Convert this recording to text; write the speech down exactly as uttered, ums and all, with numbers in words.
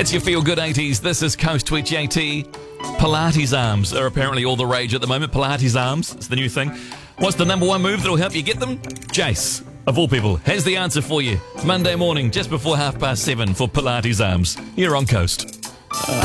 It's your feel-good eighties. This is Coast Tweet J T. Pilates arms are apparently all the rage at the moment. Pilates arms, it's the new thing. What's the number one move that'll help you get them? Jace, of all people, has the answer for you. Monday morning, just before half past seven for Pilates arms. Here on Coast.